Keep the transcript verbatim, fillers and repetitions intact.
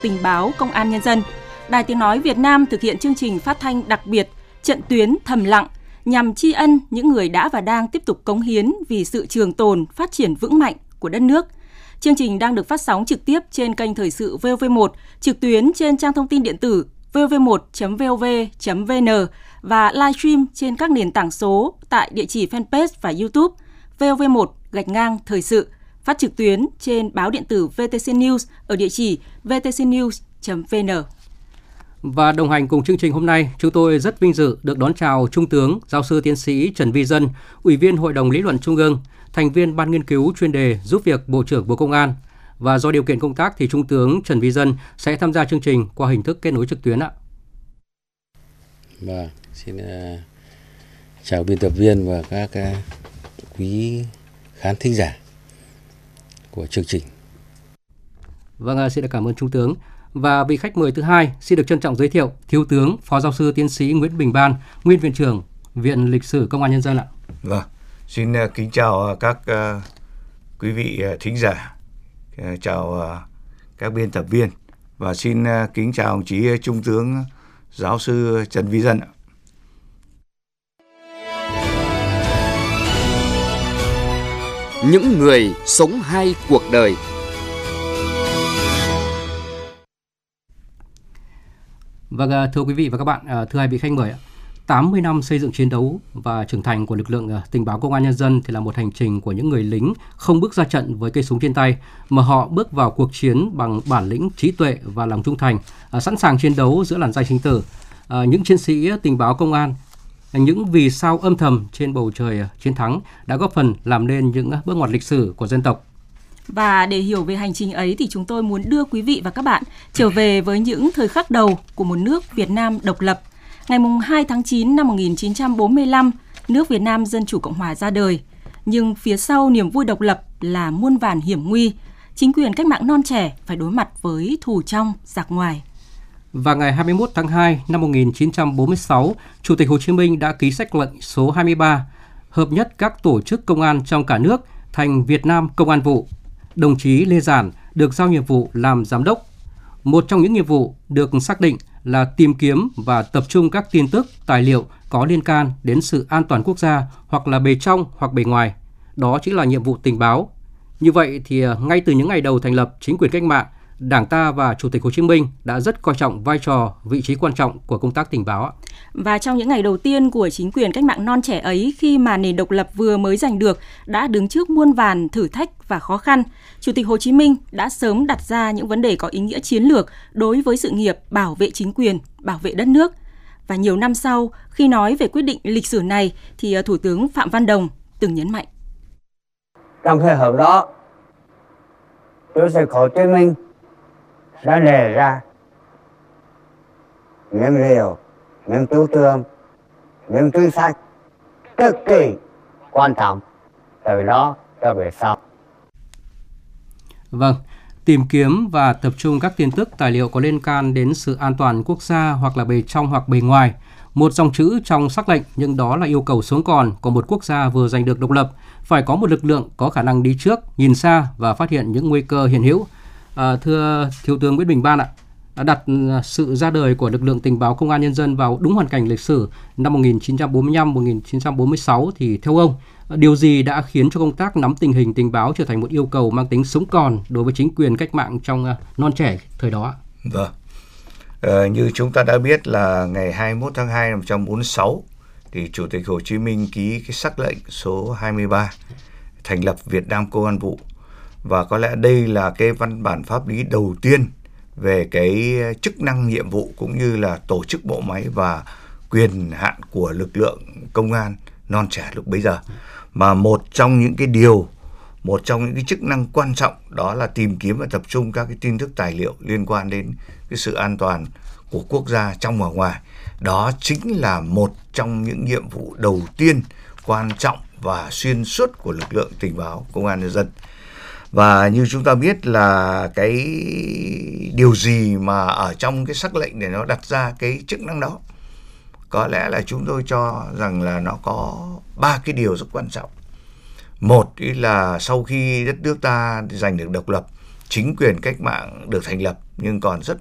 Tình báo Công an Nhân dân. Đài Tiếng nói Việt Nam thực hiện chương trình phát thanh đặc biệt Trận tuyến thầm lặng nhằm tri ân những người đã và đang tiếp tục cống hiến vì sự trường tồn, phát triển vững mạnh của đất nước. Chương trình đang được phát sóng trực tiếp trên kênh Thời sự vê o vê một, trực tuyến trên trang thông tin điện tử vê o vê một chấm vov chấm vn và livestream trên các nền tảng số tại địa chỉ fanpage và YouTube vê o vê một gạch ngang thời sự, phát trực tuyến trên báo điện tử vê tê xê News ở địa chỉ vê tê xê news chấm vê en. Và đồng hành cùng chương trình hôm nay, chúng tôi rất vinh dự được đón chào Trung tướng Giáo sư Tiến sĩ Trần Vi Dân, Ủy viên Hội đồng Lý luận Trung ương, thành viên Ban nghiên cứu chuyên đề giúp việc Bộ trưởng Bộ Công an. Và do điều kiện công tác thì Trung tướng Trần Vi Dân sẽ tham gia chương trình qua hình thức kết nối trực tuyến ạ. Vâng, xin uh, chào biên tập viên và các uh, quý khán thính giả của chương trình. Vâng, xin cảm ơn Trung tướng. Và vị khách mời thứ hai xin được trân trọng giới thiệu Thiếu tướng Phó Giáo sư Tiến sĩ Nguyễn Bình Ban, Nguyên Viện trưởng Viện Lịch sử Công an Nhân dân ạ. Vâng, xin uh, kính chào các uh, quý vị uh, thính giả, uh, chào uh, các biên tập viên và xin uh, kính chào đồng chí uh, Trung tướng Giáo sư Trần Vi Dân ạ. Những người sống hai cuộc đời. Vâng, thưa quý vị và các bạn, thưa hai vị khách mời, tám mươi năm xây dựng chiến đấu và trưởng thành của lực lượng tình báo Công an Nhân dân thì là một hành trình của những người lính không bước ra trận với cây súng trên tay, mà họ bước vào cuộc chiến bằng bản lĩnh, trí tuệ và lòng trung thành, sẵn sàng chiến đấu giữa làn danh sinh tử. Những chiến sĩ tình báo công an, những vì sao âm thầm trên bầu trời chiến thắng đã góp phần làm nên những bước ngoặt lịch sử của dân tộc. Và để hiểu về hành trình ấy thì chúng tôi muốn đưa quý vị và các bạn trở về với những thời khắc đầu của một nước Việt Nam độc lập. Ngày hai tháng chín năm một nghìn chín trăm bốn mươi lăm, nước Việt Nam Dân Chủ Cộng Hòa ra đời. Nhưng phía sau niềm vui độc lập là muôn vàn hiểm nguy. Chính quyền cách mạng non trẻ phải đối mặt với thù trong, giặc ngoài. Và ngày hai mươi mốt tháng hai năm một nghìn chín trăm bốn mươi sáu, Chủ tịch Hồ Chí Minh đã ký sắc lệnh số hai mươi ba, hợp nhất các tổ chức công an trong cả nước thành Việt Nam Công an vụ. Đồng chí Lê Giản được giao nhiệm vụ làm giám đốc. Một trong những nhiệm vụ được xác định là tìm kiếm và tập trung các tin tức, tài liệu có liên can đến sự an toàn quốc gia hoặc là bề trong hoặc bề ngoài. Đó chính là nhiệm vụ tình báo. Như vậy thì ngay từ những ngày đầu thành lập chính quyền cách mạng, Đảng ta và Chủ tịch Hồ Chí Minh đã rất coi trọng vai trò, vị trí quan trọng của công tác tình báo. Và trong những ngày đầu tiên của chính quyền cách mạng non trẻ ấy, khi mà nền độc lập vừa mới giành được, đã đứng trước muôn vàn thử thách và khó khăn, Chủ tịch Hồ Chí Minh đã sớm đặt ra những vấn đề có ý nghĩa chiến lược đối với sự nghiệp bảo vệ chính quyền, bảo vệ đất nước. Và nhiều năm sau, khi nói về quyết định lịch sử này, thì Thủ tướng Phạm Văn Đồng từng nhấn mạnh. Trong thời hợp đó, Chủ tịch Hồ Chí Minh đã đề ra những điều, những chủ trương, những chính sách cực kỳ quan trọng từ đó cho về sau. Vâng, tìm kiếm và tập trung các tin tức, tài liệu có liên can đến sự an toàn quốc gia hoặc là bề trong hoặc bề ngoài. Một dòng chữ trong sắc lệnh, nhưng đó là yêu cầu sống còn của một quốc gia vừa giành được độc lập, phải có một lực lượng có khả năng đi trước, nhìn xa và phát hiện những nguy cơ hiện hữu. À, thưa Thiếu tướng Nguyễn Bình Ban ạ, đặt sự ra đời của lực lượng tình báo Công an Nhân dân vào đúng hoàn cảnh lịch sử năm một nghìn chín trăm bốn mươi lăm đến một nghìn chín trăm bốn mươi sáu thì theo ông, điều gì đã khiến cho công tác nắm tình hình tình báo trở thành một yêu cầu mang tính sống còn đối với chính quyền cách mạng trong non trẻ thời đó? Vâng, ờ, như chúng ta đã biết là ngày hai mươi mốt tháng hai năm một nghìn chín trăm bốn mươi sáu thì Chủ tịch Hồ Chí Minh ký cái sắc lệnh số hai mươi ba thành lập Việt Nam Công an vụ. Và có lẽ đây là cái văn bản pháp lý đầu tiên về cái chức năng, nhiệm vụ cũng như là tổ chức bộ máy và quyền hạn của lực lượng công an non trẻ lúc bấy giờ. Mà một trong những cái điều, một trong những cái chức năng quan trọng đó là tìm kiếm và tập trung các cái tin tức, tài liệu liên quan đến cái sự an toàn của quốc gia trong và ngoài. Đó chính là một trong những nhiệm vụ đầu tiên, quan trọng và xuyên suốt của lực lượng tình báo Công an Nhân dân. Và như chúng ta biết là cái điều gì mà ở trong cái sắc lệnh để nó đặt ra cái chức năng đó, có lẽ là chúng tôi cho rằng là nó có ba cái điều rất quan trọng. Một là sau khi đất nước ta giành được độc lập, chính quyền cách mạng được thành lập, nhưng còn rất